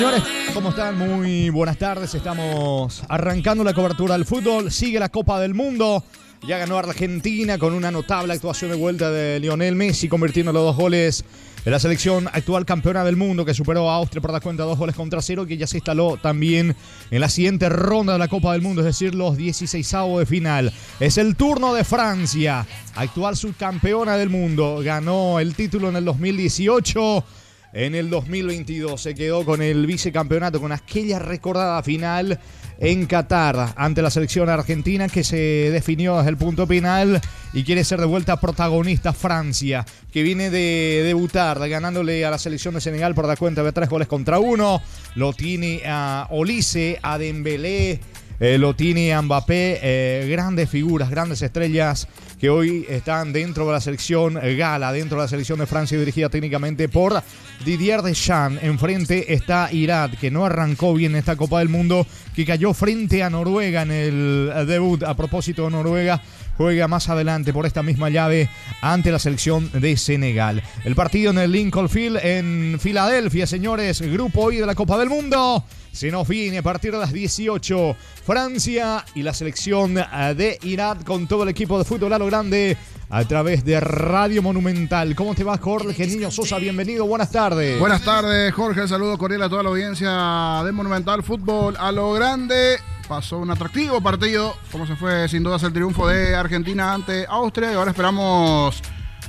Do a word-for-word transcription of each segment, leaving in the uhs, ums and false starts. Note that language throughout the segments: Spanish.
Señores, ¿cómo están? Muy buenas tardes. Estamos arrancando la cobertura del fútbol. Sigue la Copa del Mundo. Ya ganó Argentina con una notable actuación de vuelta de Lionel Messi, convirtiendo los dos goles de la selección actual campeona del mundo, que superó a Austria por la cuenta de dos goles contra cero, que ya se instaló también en la siguiente ronda de la Copa del Mundo, es decir, los dieciseisavos de final. Es el turno de Francia, actual subcampeona del mundo. Ganó el título en el dos mil dieciocho. En el dos mil veintidós se quedó con el vicecampeonato, con aquella recordada final en Qatar ante la selección argentina, que se definió desde el punto penal y quiere ser de vuelta protagonista Francia, que viene de debutar ganándole a la selección de Senegal por la cuenta de tres goles contra uno. Lo tiene a Olise, a Dembélé, eh, lo tiene a Mbappé, eh, grandes figuras, grandes estrellas que hoy están dentro de la selección gala, dentro de la selección de Francia, dirigida técnicamente por Didier Deschamps. Enfrente está Irak, que no arrancó bien esta Copa del Mundo, que cayó frente a Noruega en el debut. A propósito de Noruega, juega más adelante por esta misma llave ante la selección de Senegal. El partido en el Lincoln Field en Filadelfia, señores, grupo hoy de la Copa del Mundo. Se nos viene a partir de las dieciocho Francia y la selección de Irak con todo el equipo de fútbol a lo grande a través de Radio Monumental. ¿Cómo te va, Jorge Niño Sosa? Bienvenido, buenas tardes. Buenas tardes, Jorge. Saludo cordial a toda la audiencia de Monumental Fútbol a lo grande. Pasó un atractivo partido, como se fue sin dudas el triunfo de Argentina ante Austria, y ahora esperamos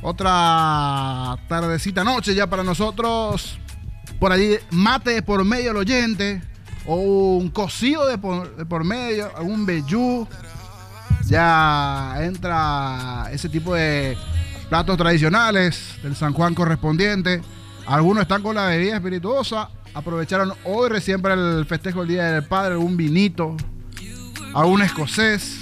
otra tardecita noche ya para nosotros. Por allí mate por medio del oyente, o un cocido de por, de por medio, algún vellú. Ya entra ese tipo de platos tradicionales del San Juan correspondiente. Algunos están con la bebida espirituosa. Aprovecharon hoy recién para el festejo del Día del Padre algún vinito, algún escocés,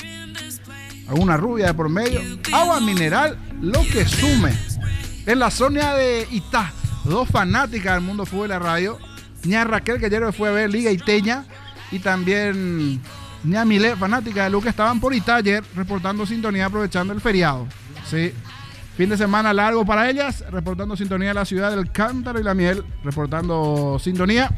alguna rubia de por medio, agua mineral, lo que sume. En la zona de Itá, dos fanáticas del mundo fútbol y la radio, ña Raquel, que ayer fue a ver Liga Iteña, y también ña Milé, fanática de Luca, estaban por Itá ayer reportando sintonía, aprovechando el feriado. Sí. Fin de semana largo para ellas, reportando sintonía de la ciudad del cántaro y la miel, reportando sintonía.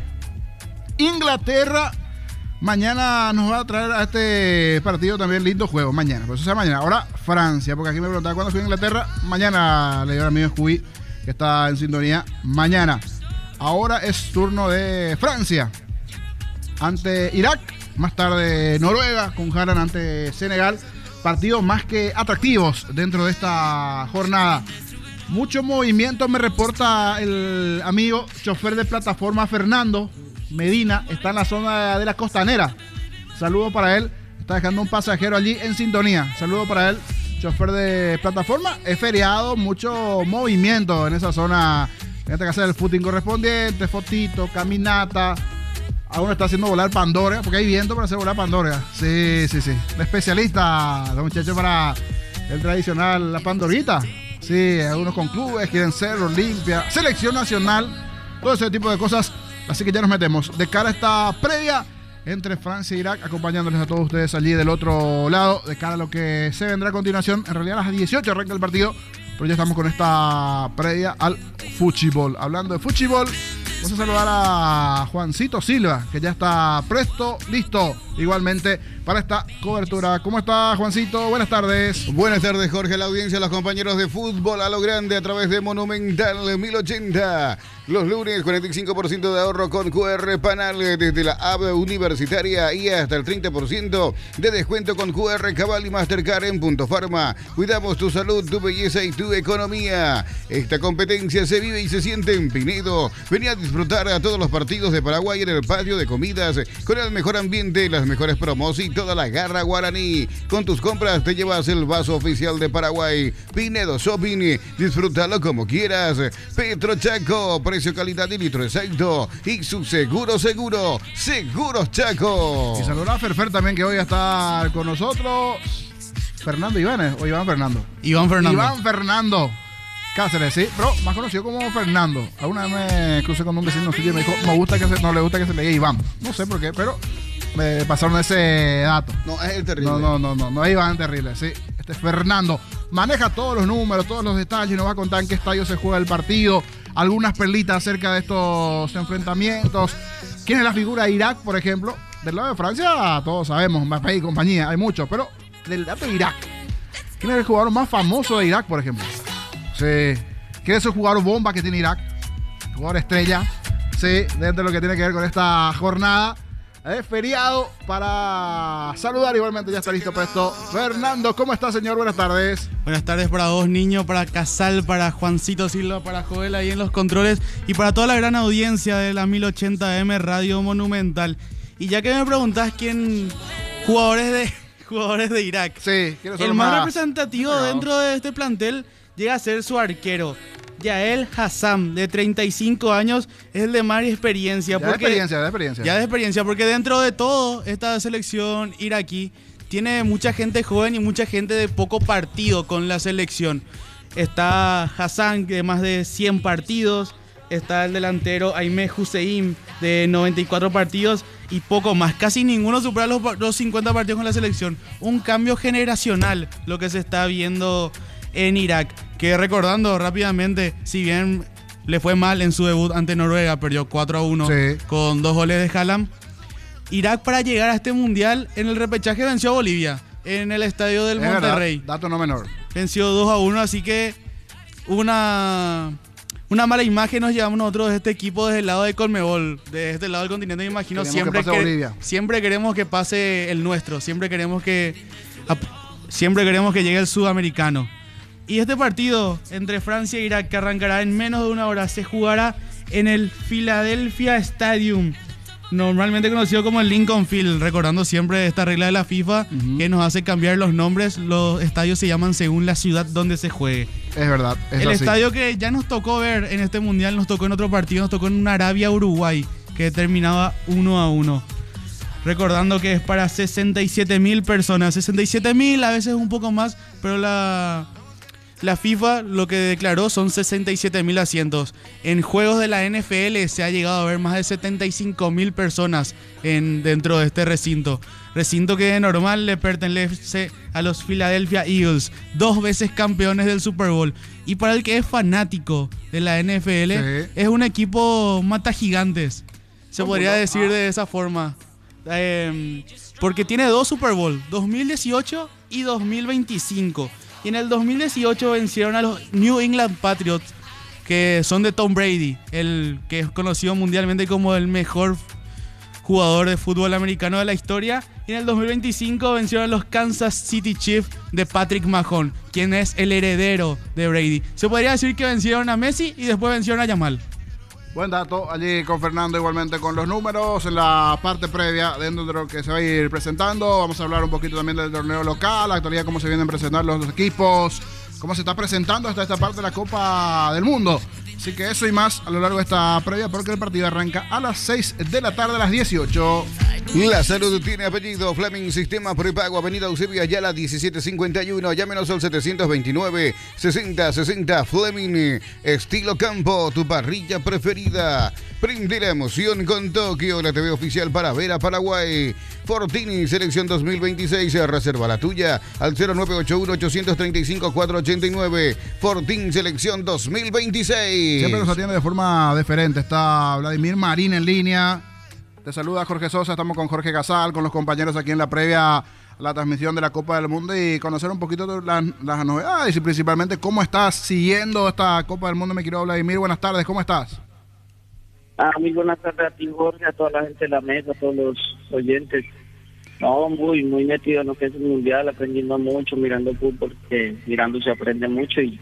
Inglaterra mañana nos va a traer a este partido también lindo juego, mañana, por eso sea mañana. Ahora Francia, porque aquí me preguntaba cuándo fue Inglaterra. Mañana le dio al amigo Scooby, que está en sintonía mañana. Ahora es turno de Francia ante Irak, más tarde Noruega con Haaland ante Senegal. Partidos más que atractivos dentro de esta jornada. Mucho movimiento me reporta el amigo chofer de plataforma Fernando Medina. Está en la zona de la costanera. Saludo para él. Está dejando un pasajero allí en sintonía. Saludo para él, chofer de plataforma. Es feriado, mucho movimiento en esa zona. Tienes que hacer el footing correspondiente, fotito, caminata. Aún está haciendo volar Pandora, porque hay viento para hacer volar Pandora. Sí, sí, sí. Un especialista, los muchachos, para el tradicional, la Pandorita. Sí, algunos con clubes quieren ser Olimpia, selección nacional, todo ese tipo de cosas. Así que ya nos metemos de cara a esta previa entre Francia e Irak, acompañándoles a todos ustedes allí del otro lado, de cara a lo que se vendrá a continuación. En realidad a las dieciocho arranca el partido, pero ya estamos con esta previa al fútbol. Hablando de fútbol, vamos a saludar a Juancito Silva, que ya está presto, listo, igualmente para esta cobertura. ¿Cómo está, Juancito? Buenas tardes. Buenas tardes, Jorge, a la audiencia, a los compañeros de fútbol a lo grande a través de Monumental mil ochenta. Los lunes, cuarenta y cinco por ciento de ahorro con Q R Panal desde la A B universitaria y hasta el treinta por ciento de descuento con Q R Cabal y Mastercard en Punto Farma. Cuidamos tu salud, tu belleza y tu economía. Esta competencia se vive y se siente en Pinedo. Vení a disfrutar a todos los partidos de Paraguay en el patio de comidas con el mejor ambiente, las mejores promos y toda la garra guaraní. Con tus compras te llevas el vaso oficial de Paraguay. Pinedo Shopping, disfrútalo como quieras. Petro Chaco, precio, calidad y litro exacto. Y su seguro seguro, Seguros Chaco. Y saludar a Ferfer también, que hoy está con nosotros. Fernando Iván, o Iván Fernando. Iván Fernando. Iván Fernando Cáceres, sí, pero más conocido como Fernando. Alguna vez me crucé con un vecino suyo y me dijo, me gusta que se, no le gusta que se le diga Iván. No sé por qué, pero me pasaron ese dato. No, es el terrible. No, no, no, no, no es Iván terrible, sí. Este es Fernando. Maneja todos los números, todos los detalles, nos va a contar en qué estadio se juega el partido, algunas perlitas acerca de estos enfrentamientos. ¿Quién es la figura de Irak, por ejemplo? Del lado de Francia, todos sabemos, Mbappé y compañía, hay muchos, pero del lado de Irak, ¿quién es el jugador más famoso de Irak, por ejemplo? Sí. ¿Quién es el jugador bomba que tiene Irak? Jugador estrella. Sí, dentro de lo que tiene que ver con esta jornada. Es feriado para saludar. Igualmente ya está listo para esto Fernando. ¿Cómo está, señor? Buenas tardes. Buenas tardes para vos, niño, para Casal, para Juancito Silva, para Joel ahí en los controles y para toda la gran audiencia de la mil ochenta eme Radio Monumental. Y ya que me preguntás quién jugadores de jugadores de Irak, sí, el más representativo no. dentro de este plantel llega a ser su arquero. Yael Hassam, de treinta y cinco años, es el de más experiencia. Ya porque, de experiencia, de experiencia. Ya de experiencia, porque dentro de todo, esta selección iraquí tiene mucha gente joven y mucha gente de poco partido con la selección. Está Hassan, de más de cien partidos. Está el delantero Aimé Hussein, de noventa y cuatro partidos y poco más. Casi ninguno supera los, los cincuenta partidos con la selección. Un cambio generacional lo que se está viendo en Irak. Que recordando rápidamente, si bien le fue mal en su debut ante Noruega, perdió cuatro a uno sí. con dos goles de Haaland. Irak, para llegar a este mundial, en el repechaje venció a Bolivia en el estadio del es Monterrey. Verdad, dato no menor. Venció dos a uno, así que una, una mala imagen nos llevamos nosotros de este equipo desde el lado de Conmebol, de este lado del continente, me imagino. Siempre, que que, siempre queremos que pase el nuestro, siempre queremos que, siempre queremos que llegue el sudamericano. Y este partido entre Francia e Irak, que arrancará en menos de una hora, se jugará en el Philadelphia Stadium, normalmente conocido como el Lincoln Field, recordando siempre esta regla de la FIFA uh-huh. que nos hace cambiar los nombres. Los estadios se llaman según la ciudad donde se juegue. Es verdad. Es el así. Estadio que ya nos tocó ver en este mundial, nos tocó en otro partido, nos tocó en un Arabia-Uruguay, que terminaba uno a uno. Recordando que es para sesenta y siete mil personas. sesenta y siete mil, a veces un poco más, pero la... La FIFA lo que declaró son sesenta y siete mil asientos. En juegos de la N F L se ha llegado a ver más de setenta y cinco mil personas en, dentro de este recinto. Recinto que de normal le pertenece a los Philadelphia Eagles, dos veces campeones del Super Bowl. Y para el que es fanático de la N F L, sí. es un equipo mata gigantes. Se podría decir de esa forma. Eh, porque tiene dos Super Bowl, dos mil dieciocho y dos mil veinticinco. Y en el dos mil dieciocho vencieron a los New England Patriots, que son de Tom Brady, el que es conocido mundialmente como el mejor jugador de fútbol americano de la historia. Y en el dos mil veinticinco vencieron a los Kansas City Chiefs de Patrick Mahomes, quien es el heredero de Brady. Se podría decir que vencieron a Messi y después vencieron a Yamal. Buen dato, allí con Fernando igualmente con los números en la parte previa dentro de lo que se va a ir presentando. Vamos a hablar un poquito también del torneo local, la actualidad, cómo se vienen presentando los equipos, cómo se está presentando hasta esta parte de la Copa del Mundo. Así que eso y más a lo largo de esta previa, porque el partido arranca a las seis de la tarde, a las dieciocho. La salud tiene apellido. Fleming Sistema Prepago, Avenida Eusebio Ayala diecisiete cincuenta y uno. Llámenos al setecientos veintinueve, sesenta sesenta. Fleming, estilo campo, tu parrilla preferida. Prende la emoción con Tokio, la T V oficial para ver a Paraguay. Fortini, selección dos mil veintiséis. Reserva la tuya al cero nueve ocho uno, ocho tres cinco, cuatro ocho nueve. Fortín, selección dos mil veintiséis. Siempre nos atiende de forma diferente. Está Vladimir Marín en línea. Te saluda Jorge Sosa, estamos con Jorge Casal, con los compañeros aquí en la previa a la transmisión de la Copa del Mundo y conocer un poquito las, las novedades y principalmente cómo estás siguiendo esta Copa del Mundo. Me quiero Vladimir, buenas tardes, ¿cómo estás? Ah, muy buenas tardes a ti, Jorge, a toda la gente de la mesa, a todos los oyentes. No, muy, muy metido en lo que es el Mundial, aprendiendo mucho, mirando fútbol, que mirando se aprende mucho y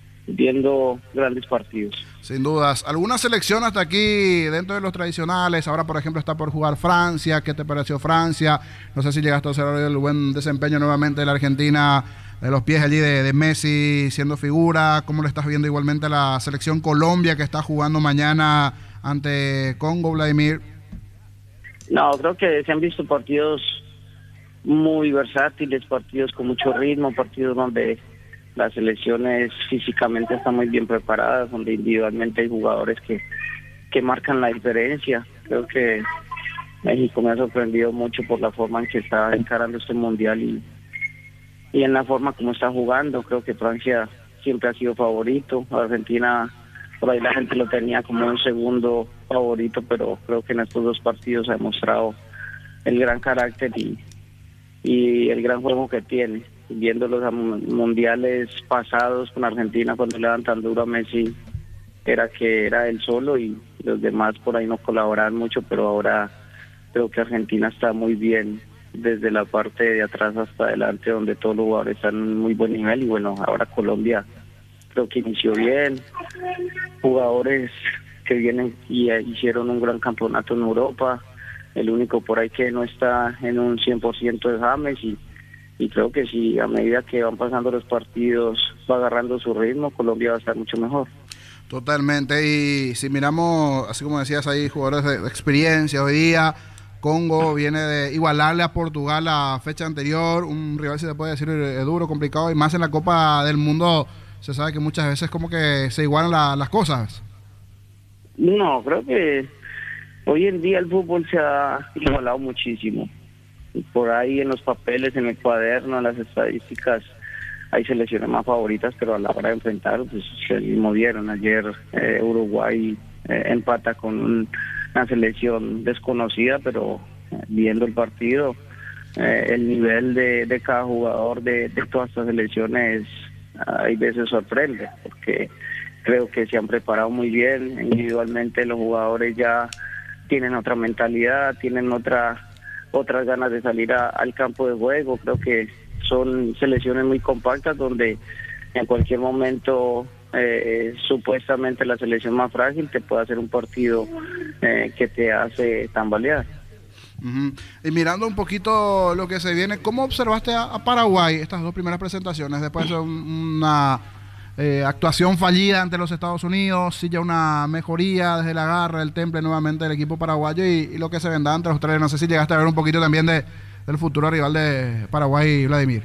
viendo grandes partidos. Sin dudas. ¿Alguna selección hasta aquí dentro de los tradicionales? Ahora, por ejemplo, está por jugar Francia. ¿Qué te pareció Francia? No sé si llegaste a observar el buen desempeño nuevamente de la Argentina, de los pies allí de, de Messi siendo figura. ¿Cómo lo estás viendo igualmente a la selección Colombia que está jugando mañana ante Congo, Vladimir? No, creo que se han visto partidos muy versátiles, partidos con mucho ritmo, partidos donde las selecciones físicamente están muy bien preparadas, donde individualmente hay jugadores que, que marcan la diferencia. Creo que México me ha sorprendido mucho por la forma en que está encarando este mundial y, y en la forma como está jugando. Creo que Francia siempre ha sido favorito. Argentina por ahí la gente lo tenía como un segundo favorito, pero creo que en estos dos partidos ha demostrado el gran carácter y, y el gran juego que tiene. Viendo los mundiales pasados con Argentina, cuando le daban tan duro a Messi, era que era él solo y los demás por ahí no colaboraban mucho, pero ahora creo que Argentina está muy bien desde la parte de atrás hasta adelante, donde todos los jugadores están en muy buen nivel. Y bueno, ahora Colombia creo que inició bien, jugadores que vienen y hicieron un gran campeonato en Europa, el único por ahí que no está en un cien por ciento es James, y, y creo que si a medida que van pasando los partidos va agarrando su ritmo, Colombia va a estar mucho mejor. Totalmente, y si miramos, así como decías ahí, jugadores de, de experiencia, hoy día Congo viene de igualarle a Portugal la fecha anterior, un rival, si se puede decir, duro, complicado, y más en la Copa del Mundo se sabe que muchas veces como que se igualan la, las cosas. No, creo que hoy en día el fútbol se ha igualado muchísimo. Por ahí en los papeles, en el cuaderno, en las estadísticas, hay selecciones más favoritas, pero a la hora de enfrentar, pues se movieron. Ayer eh, Uruguay eh, empata con un, una selección desconocida, pero eh, viendo el partido, eh, el nivel de, de cada jugador de, de todas estas selecciones hay veces sorprende, porque creo que se han preparado muy bien. Individualmente los jugadores ya tienen otra mentalidad, tienen otra otras ganas de salir a, al campo de juego. Creo que son selecciones muy compactas donde en cualquier momento eh, supuestamente la selección más frágil te puede hacer un partido eh, que te hace tambalear. Uh-huh. Y mirando un poquito lo que se viene, ¿cómo observaste a, a Paraguay estas dos primeras presentaciones? Después de un, una eh, actuación fallida ante los Estados Unidos, sí ya una mejoría desde la garra, el temple nuevamente del equipo paraguayo y, y lo que se vendrá ante Australia. No sé si llegaste a ver un poquito también de del futuro rival de Paraguay, Vladimir.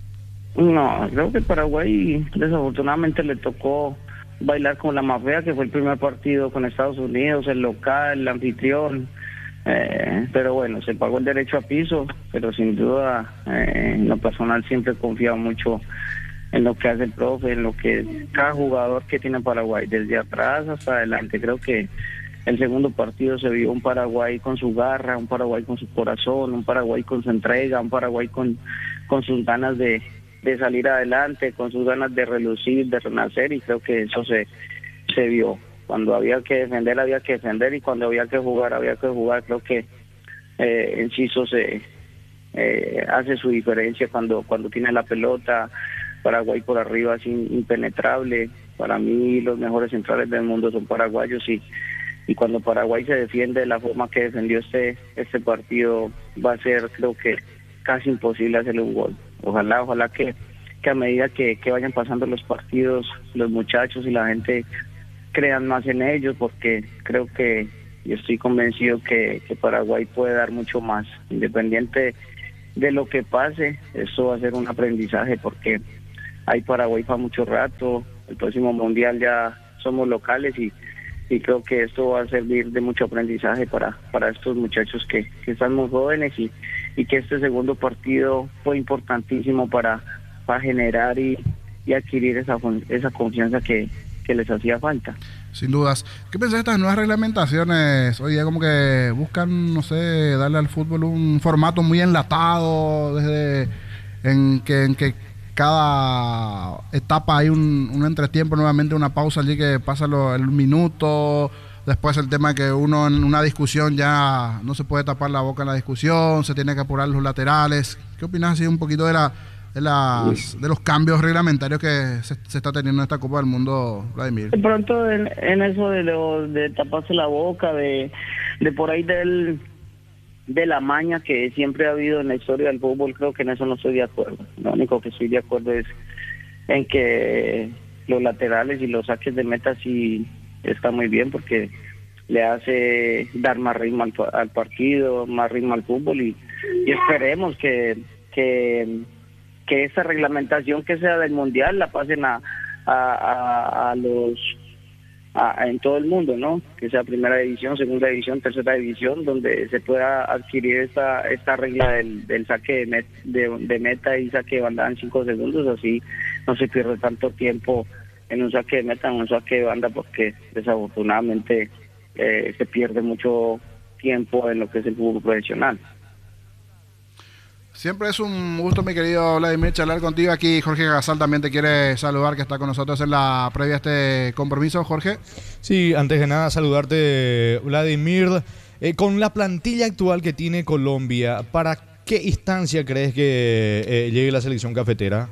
No, creo que Paraguay desafortunadamente le tocó bailar con la más fea, que fue el primer partido con Estados Unidos, el local, el anfitrión. Eh, pero bueno, se pagó el derecho a piso, pero sin duda eh, en lo personal siempre he confiado mucho en lo que hace el profe, en lo que cada jugador que tiene Paraguay, desde atrás hasta adelante. Creo que el segundo partido se vio un Paraguay con su garra, un Paraguay con su corazón, un Paraguay con su entrega, un Paraguay con, con sus ganas de, de salir adelante, con sus ganas de relucir, de renacer, y creo que eso se, se vio. Cuando había que defender, había que defender, y cuando había que jugar, había que jugar. Creo que eh, Enciso se eh, hace su diferencia cuando, cuando tiene la pelota. Paraguay por arriba es impenetrable. Para mí los mejores centrales del mundo son paraguayos, y y cuando Paraguay se defiende de la forma que defendió este este partido, va a ser, creo que, casi imposible hacerle un gol. Ojalá, ojalá que, que a medida que, que vayan pasando los partidos, los muchachos y la gente crean más en ellos, porque creo que, y estoy convencido que, que Paraguay puede dar mucho más. Independiente de lo que pase, eso va a ser un aprendizaje, porque hay Paraguay para mucho rato. El próximo mundial ya somos locales, y y creo que esto va a servir de mucho aprendizaje para, para estos muchachos que, que están muy jóvenes, y, y que este segundo partido fue importantísimo para, para generar y, y adquirir esa, esa confianza que, que les hacía falta. Sin dudas. ¿Qué pensás de estas nuevas reglamentaciones? Hoy día como que buscan, no sé, darle al fútbol un formato muy enlatado, desde en que, en que cada etapa hay un, un entretiempo, nuevamente una pausa allí que pasa lo, el minuto, después el tema que uno en una discusión ya no se puede tapar la boca en la discusión, se tiene que apurar los laterales. ¿Qué opinas así un poquito de la de, las, de los cambios reglamentarios que se, se está teniendo en esta Copa del Mundo, Vladimir? De pronto en, en eso de, lo, de taparse la boca, de, de por ahí del... de la maña que siempre ha habido en la historia del fútbol, creo que en eso no estoy de acuerdo. Lo único que estoy de acuerdo es en que los laterales y los saques de meta sí está muy bien, porque le hace dar más ritmo al, al partido, más ritmo al fútbol, y, y esperemos que, que que esa reglamentación que sea del mundial la pasen a a, a, a los A, en todo el mundo, ¿no? Que sea primera división, segunda división, tercera división, donde se pueda adquirir esta esta regla del, del saque de, met, de, de meta y saque de banda en cinco segundos, así no se pierde tanto tiempo en un saque de meta, en un saque de banda, porque desafortunadamente eh, se pierde mucho tiempo en lo que es el fútbol profesional. Siempre es un gusto, mi querido Vladimir, charlar contigo. Aquí Jorge Gasal también te quiere saludar, que está con nosotros en la previa a este compromiso. Jorge. Sí, antes de nada saludarte, Vladimir. Eh, con la plantilla actual que tiene Colombia, ¿para qué instancia crees que eh, llegue la selección cafetera?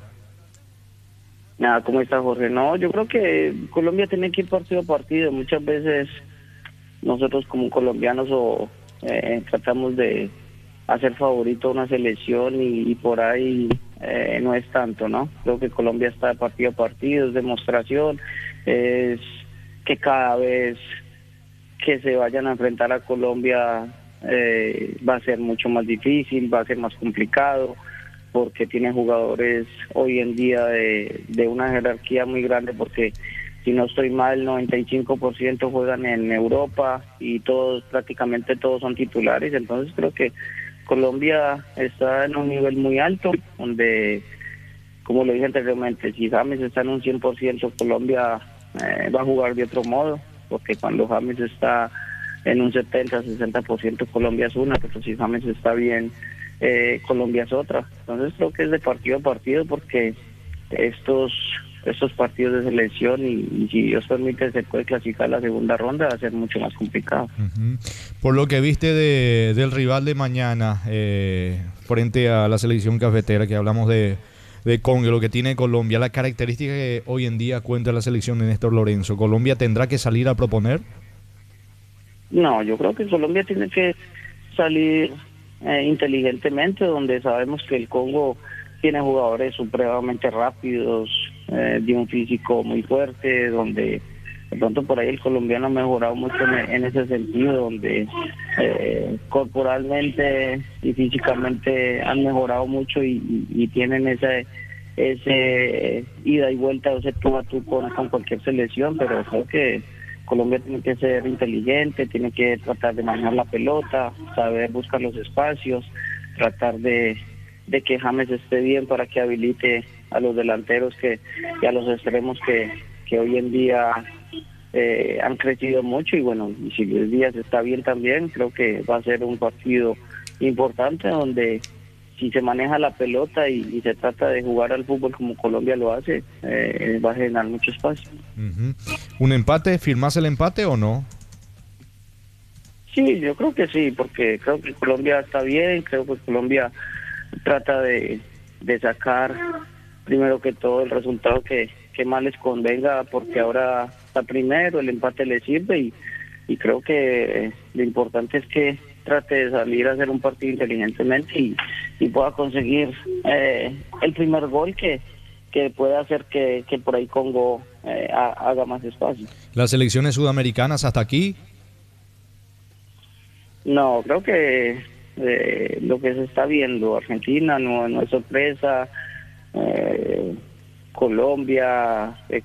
Nada, ¿cómo está, Jorge? No, yo creo que Colombia tiene que ir partido a partido. Muchas veces nosotros como colombianos o eh, tratamos de hacer favorito a una selección y, y por ahí eh, no es tanto, ¿no? Creo que Colombia está de partido a partido, es demostración, es que cada vez que se vayan a enfrentar a Colombia eh, va a ser mucho más difícil, va a ser más complicado, porque tienen jugadores hoy en día de, de una jerarquía muy grande, porque si no estoy mal, el noventa y cinco por ciento juegan en Europa y todos, prácticamente todos son titulares. Entonces creo que Colombia está en un nivel muy alto, donde, como lo dije anteriormente, si James está en un cien por ciento, Colombia eh, va a jugar de otro modo, porque cuando James está en un setenta, sesenta por ciento, Colombia es una, pero si James está bien, eh, Colombia es otra. Entonces creo que es de partido a partido, porque estos estos partidos de selección y, y si Dios permite se puede clasificar la segunda ronda, va a ser mucho más complicado. Uh-huh. Por lo que viste de, del rival de mañana eh, frente a la selección cafetera, que hablamos de, de Congo, lo que tiene Colombia, la característica que hoy en día cuenta la selección de Néstor Lorenzo, ¿Colombia tendrá que salir a proponer? No, yo creo que Colombia tiene que salir eh, inteligentemente, donde sabemos que el Congo tiene jugadores supremamente rápidos, eh, de un físico muy fuerte, donde de pronto por ahí el colombiano ha mejorado mucho en, en ese sentido, donde eh, corporalmente y físicamente han mejorado mucho y, y, y tienen ese ese ida y vuelta, ese tú a tú con, con cualquier selección, pero creo que Colombia tiene que ser inteligente, tiene que tratar de manejar la pelota, saber buscar los espacios, tratar de de que James esté bien para que habilite a los delanteros que y a los extremos que, que hoy en día eh, han crecido mucho, y bueno, y si Luis Díaz está bien también, creo que va a ser un partido importante donde si se maneja la pelota y, y se trata de jugar al fútbol como Colombia lo hace, eh, va a generar mucho espacio. Uh-huh. ¿Un empate? ¿Firmás el empate o no? Sí, yo creo que sí, porque creo que Colombia está bien, creo que Colombia trata de, de sacar primero que todo el resultado que, que más les convenga, porque ahora está primero, el empate le sirve y, y creo que lo importante es que trate de salir a hacer un partido inteligentemente y, y pueda conseguir eh, el primer gol que, que pueda hacer que, que por ahí Congo eh, haga más espacio. ¿Las selecciones sudamericanas hasta aquí? No, creo que Eh, lo que se está viendo, Argentina no, no es sorpresa, eh, Colombia,